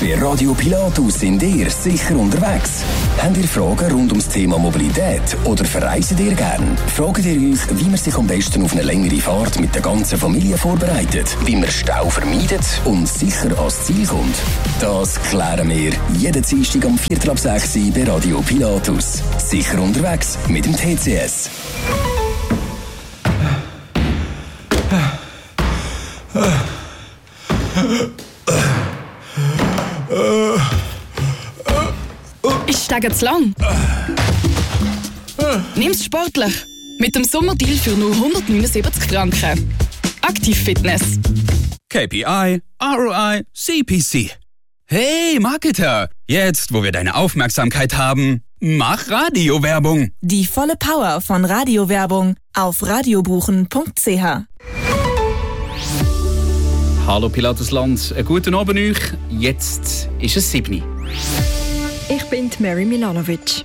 Bei Radio Pilatus sind ihr sicher unterwegs. Habt ihr Fragen rund ums Thema Mobilität oder verreisen ihr gern? Fragt ihr euch, wie man sich am besten auf eine längere Fahrt mit der ganzen Familie vorbereitet, wie man Stau vermeidet und sicher ans Ziel kommt? Das klären wir jeden Dienstag um 5:45 bei Radio Pilatus. Sicher unterwegs mit dem TCS. Ist der zu lang? Nimm's sportlich. Mit dem Sommerdeal für nur 179 Franken. Aktiv Fitness. KPI, ROI, CPC. Hey, Marketer! Jetzt, wo wir deine Aufmerksamkeit haben, mach Radiowerbung. Die volle Power von Radiowerbung auf radiobuchen.ch. Hallo Pilatusland, einen guten Abend euch. Jetzt ist es 7. Ich bin Mary Milanovic.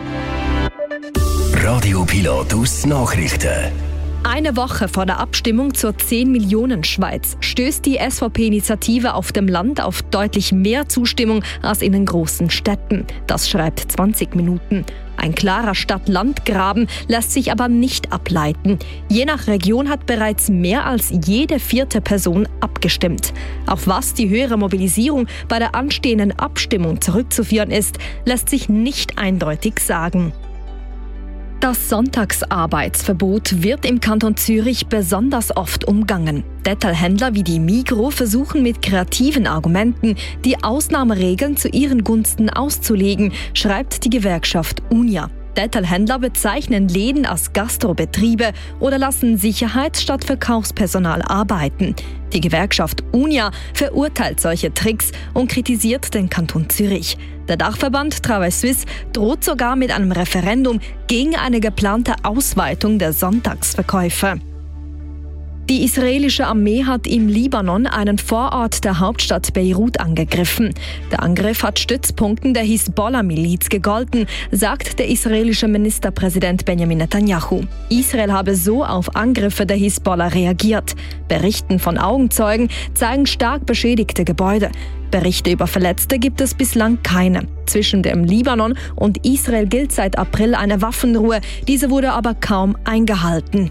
Radio Pilatus Nachrichten. Eine Woche vor der Abstimmung zur 10-Millionen-Schweiz stößt die SVP-Initiative auf dem Land auf deutlich mehr Zustimmung als in den großen Städten. Das schreibt 20 Minuten. Ein klarer Stadt-Land-Graben lässt sich aber nicht ableiten. Je nach Region hat bereits mehr als jede 4. Person abgestimmt. Auf was die höhere Mobilisierung bei der anstehenden Abstimmung zurückzuführen ist, lässt sich nicht eindeutig sagen. Das Sonntagsarbeitsverbot wird im Kanton Zürich besonders oft umgangen. Detailhändler wie die Migros versuchen mit kreativen Argumenten, die Ausnahmeregeln zu ihren Gunsten auszulegen, schreibt die Gewerkschaft UNIA. Detailhändler bezeichnen Läden als Gastrobetriebe oder lassen Sicherheits- statt Verkaufspersonal arbeiten. Die Gewerkschaft UNIA verurteilt solche Tricks und kritisiert den Kanton Zürich. Der Dachverband Travail Suisse droht sogar mit einem Referendum gegen eine geplante Ausweitung der Sonntagsverkäufe. Die israelische Armee hat im Libanon einen Vorort der Hauptstadt Beirut angegriffen. Der Angriff hat Stützpunkten der Hisbollah-Miliz gegolten, sagt der israelische Ministerpräsident Benjamin Netanyahu. Israel habe so auf Angriffe der Hisbollah reagiert. Berichten von Augenzeugen zeigen stark beschädigte Gebäude. Berichte über Verletzte gibt es bislang keine. Zwischen dem Libanon und Israel gilt seit April eine Waffenruhe. Diese wurde aber kaum eingehalten.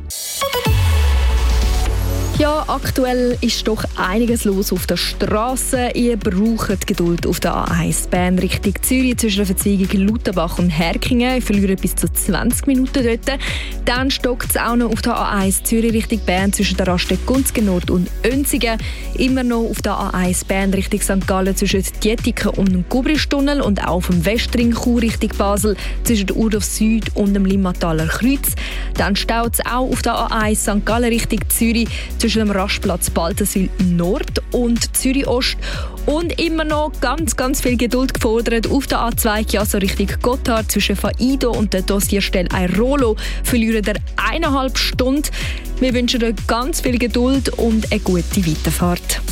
Ja, aktuell ist doch einiges los auf der Straße. Ihr braucht Geduld auf der A1 Bern Richtung Zürich zwischen der Verzweigung Lutherbach und Herkingen. Ich verliere bis zu 20 Minuten dort. Dann stockt es auch noch auf der A1 Zürich Richtung Bern zwischen der Raststätte Gunzgen-Nord und Önsigen. Immer noch auf der A1 Bern Richtung St. Gallen zwischen Dietiken und dem Gubristunnel und auch auf dem Westring Chur Richtung Basel zwischen der Urdorf Süd und dem Limmataler Kreuz. Dann staut es auch auf der A1 St. Gallen Richtung Zürich zwischen dem Rastplatz Baltenswil Nord und Zürich Ost. Und immer noch ganz viel Geduld gefordert auf der A2 Chiasso Richtung Gotthard zwischen Faido und der Dossierstelle Airolo. Verlieren ihr 1,5 Stunden. Wir wünschen euch ganz viel Geduld und eine gute Weiterfahrt.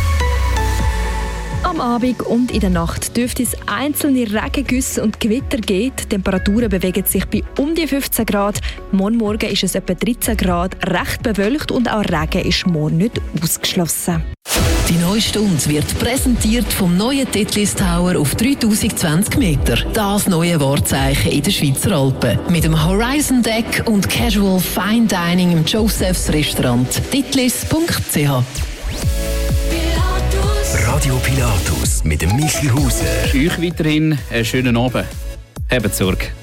Am Abend und in der Nacht dürfte es einzelne Regengüsse und Gewitter geben. Die Temperaturen bewegen sich bei um die 15 Grad. Morgen ist es etwa 13 Grad, recht bewölkt und auch Regen ist morgen nicht ausgeschlossen. Die neue Stunde wird präsentiert vom neuen Titlis Tower auf 3020 Meter. Das neue Wahrzeichen in den Schweizer Alpen. Mit dem Horizon Deck und Casual Fine Dining im Joseph's Restaurant. titlis.ch. Radio Pilatus mit dem Michi Hauser. Euch weiterhin einen schönen Abend. Habt Sorge.